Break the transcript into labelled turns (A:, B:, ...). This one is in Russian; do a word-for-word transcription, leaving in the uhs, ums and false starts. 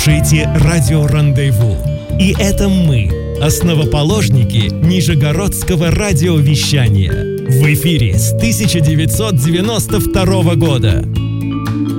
A: Слушайте радио «Рандеву». И это мы, основоположники Нижегородского радиовещания. В эфире с тысяча девятьсот девяносто второго года.